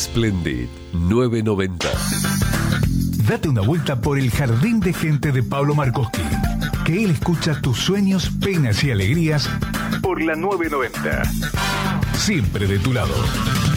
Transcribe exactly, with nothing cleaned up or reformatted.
Splendid novecientos noventa. Date una vuelta por el jardín de gente de Pablo Markowski, que él escucha tus sueños, penas y alegrías por la nueve noventa. Siempre de tu lado.